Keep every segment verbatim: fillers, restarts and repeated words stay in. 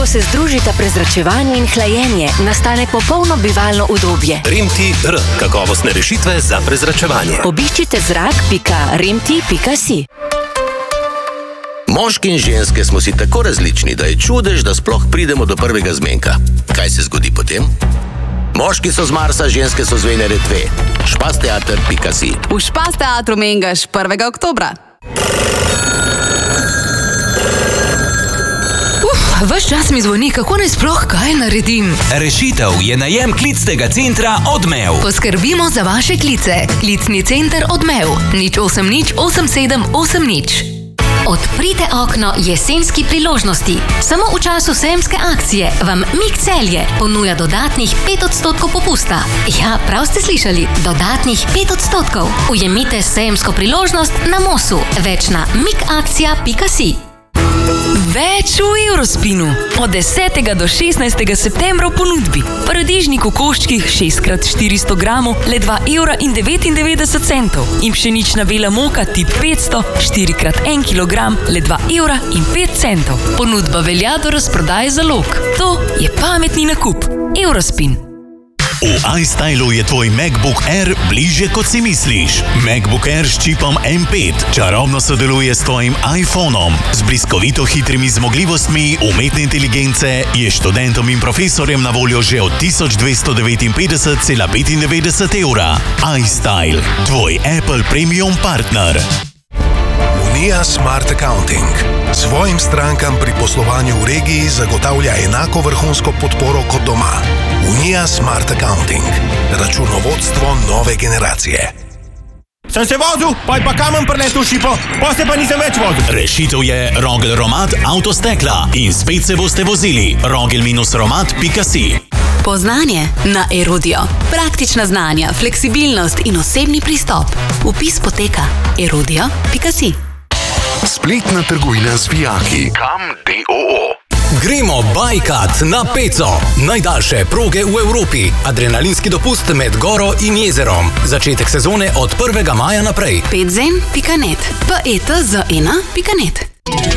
Ko se združita prezračevanje in hlajenje, nastane popolno bivalno udobje. Remti R. Kakovostne rešitve za prezračevanje. Obiščite zrak pika remti pika si. Moški in ženske smo si tako različni, da je čudež, da sploh pridemo do prvega zmenka. Kaj se zgodi potem? Moški so z Marsa, ženske so z Venere dve. špasteater pika si. V Špasteatru mengaš prvega oktobra. Uf, ves čas mi zvoni, kako naj sploh kaj naredim. Rešitev je najem klicnega centra Odmev. Poskrbimo za vaše klice. Klicni center Odmev. nič osem nič osem sedem osem nič. Odprite okno jesenski priložnosti. Samo v času sejemske akcije vam Mik Celje ponuja dodatnih pet odstotkov popusta. Ja, prav ste slišali, dodatnih pet odstotkov. Ujemite sejemsko priložnost na Mosu. Več na mikakcija pika si. Več v Eurospinu. Od desetega do šestnajstega septembra v ponudbi. Paradižnik v koščkih šest krat štiristo gramov le dva evra in devetindevetdeset centov. In pšenična bela moka tip petsto štiri krat en kilogram le dva evra in pet centov. Ponudba velja do razprodaje zalog. To je pametni nakup. Eurospin. V iStylu je tvoj MacBook Air bližje, kot si misliš. MacBook Air s čipom M pet čarobno sodeluje s tvojim iPhonom. Z bliskovito hitrimi zmogljivostmi umetne inteligence je študentom in profesorjem na voljo že od tisoč dvesto devetinpetdeset cela petindevetdeset evra. iStyle, tvoj Apple Premium partner. Unija Smart Accounting svojim strankam pri poslovanju v regiji zagotavlja enako vrhunsko podporo kot doma. Unija Smart Accounting. Računovodstvo nove generacije. Sem se vozil, pa je pa kamen preletel v šipo, pa se pa nisem več vozil. Rešitev je Rogel Romat Avtostekla in spet se boste vozili. rogel romat pika si. Poznanje na Erudio. Praktična znanja, fleksibilnost in osebni pristop. Vpis poteka erudio pika si. Spletna trgovina z vijaki. Kam D O O. Gremo bajkat na Peco. Najdaljše proge v Evropi. Adrenalinski dopust med goro in jezerom. Začetek sezone od prvega maja naprej. petzen pika net. petz pika net.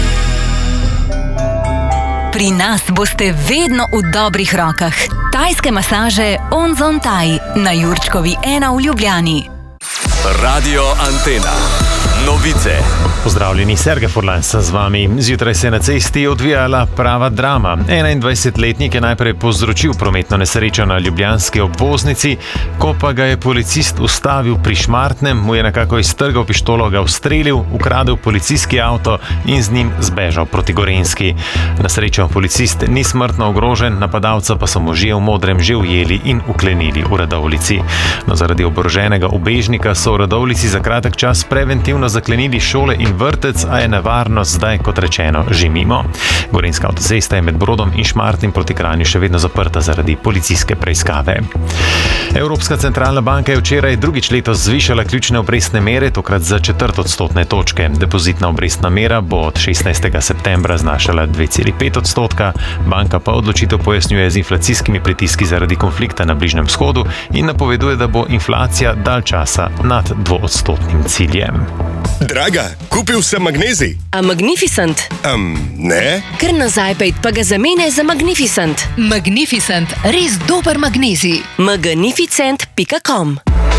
Pri nas boste vedno v dobrih rokah. Tajske masaže Onzon Thai na Jurčkovi ena v Ljubljani. Radio Antena. Novice. Pozdravljeni, Sergej Furlan sem z vami. Zjutraj se je na cesti odvijala prava drama. enaindvajsetletnik je najprej povzročil prometno nesrečo na ljubljanski obvoznici, ko pa ga je policist ustavil pri Šmartnem, mu je nekako iztrgal pištolo, ga ustrelil, ukradel policijski avto in z njim zbežal proti Gorenjski. Na srečo policist ni smrtno ogrožen, napadalca pa so možje v modrem že ujeli in uklenili v Radovljici. No, zaradi oboroženega ubežnika so v Radovljici za kratek čas preventivno zaklenili šole in vrtec, a je nevarnost zdaj, kot rečeno, že mimo. Gorenjska avtocesta je med Brodom in Šmartnim proti Kranju še vedno zaprta zaradi policijske preiskave. Evropska centralna banka je včeraj drugič letos zvišala ključne obrestne mere, tokrat za četrt odstotne točke. Depozitna obrestna mera bo od šestnajstega septembra znašala dve celi pet odstotka, banka pa odločitev pojasnjuje z inflacijskimi pritiski zaradi konflikta na Bližnjem vzhodu in napoveduje, da bo inflacija dalj časa nad dvoodstotnim ciljem. Draga, kupil sem magnezij. A Magnificent? Um, ne. Ker nazaj pejt pa ga zamene za Magnificent. Magnificent, res dober magnezij. magnificent pika com.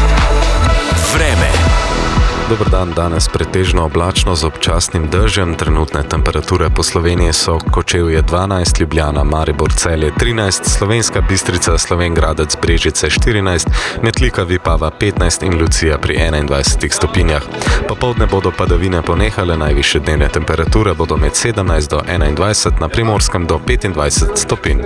Vreme. Dober dan, danes pretežno oblačno z občasnim dežjem. Trenutne temperature po Sloveniji so Kočevje dvanajst, Ljubljana, Maribor, Celje trinajst, Slovenska Bistrica, Slovenj Gradec, Brežice štirinajst, Metlika, Vipava petnajst in Lucija pri enaindvajsetih stopinjah. Popoldne bodo padavine ponehale, najvišje dnevne temperature bodo med sedemnajst do enaindvajset, na Primorskem do petindvajset stopinj.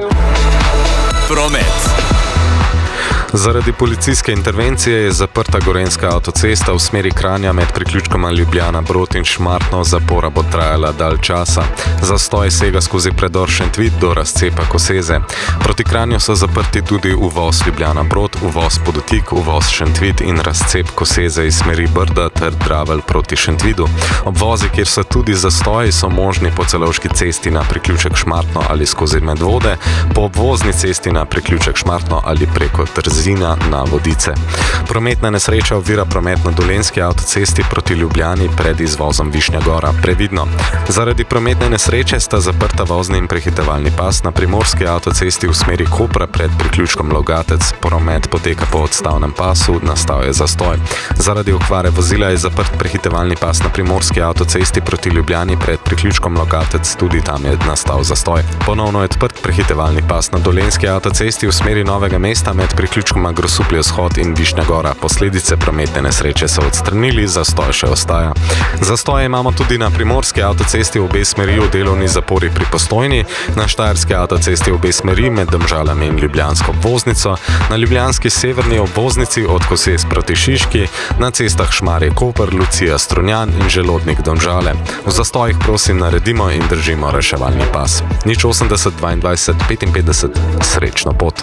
Promet. Zaradi policijske intervencije je zaprta Gorenjska avtocesta v smeri Kranja med priključkoma Ljubljana, Brod in Šmartno. Zapora bo trajala dalj časa. Zastoj sega skozi predor Šentvid do razcepa Koseze. Proti Kranju so zaprti tudi uvoz Ljubljana, Brod, uvoz Podotik, uvoz Šentvid in razcep Koseze iz smeri Brda ter Dravelj proti Šentvidu. Obvozi, kjer so tudi zastoji, so možni po Celovški cesti na priključek Šmartno ali skozi Medvode, po obvozni cesti na priključek Šmartno ali preko Trzina. Kozina na Vodice. Prometna nesreča ovira promet na Dolenjski avtocesti proti Ljubljani pred izvozom Višnja Gora. Previdno. Zaradi prometne nesreče sta zaprta vozni in prehitevalni pas na Primorski avtocesti v smeri Kopra pred priključkom Logatec. Promet poteka po odstavnem pasu, nastal je zastoj. Zaradi okvare vozila je zaprt prehitevalni pas na Primorski avtocesti proti Ljubljani pred priključkom Logatec, tudi tam je nastal zastoj. Ponovno je odprt prehitevalni pas na Dolenjski avtocesti v smeri Novega mesta med priključkoma Grosuplje vzhod in Višnja Gora. Posledice prometne nesreče so odstranili, zastoj še ostaja. Zastoje imamo tudi na Primorski avtocesti v obe smeri v delovni zapori pri Postojni, na Štajerski avtocesti v obe smeri med Domžalami in Ljubljansko obvoznico, na ljubljanski severni obvoznici od Koses proti Šiški, na cestah Šmarje-Koper, Lucija-Strunjan in Želodnik Domžale. V zastojih prosim naredimo in držimo reševalni pas. Nič osemdeset dvaindvajset petinpetdeset, srečno pot.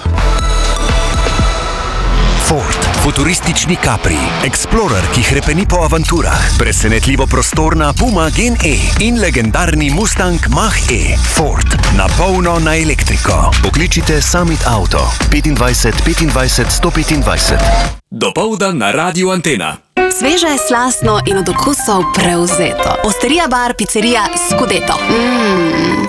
Ford, futuristični Capri, Explorer, ki hrepeni po avanturah, presenetljivo prostorna Puma Gen E in legendarni Mustang Mach-E. Ford, na polno na elektriko. Pokličite Summit Auto petindvajset petindvajset sto petindvajset. Dopoldan na Radiu Antena. Sveže, slastno in od okusov prevzeto. Osterija bar, pizzerija Scudeto. Mmm,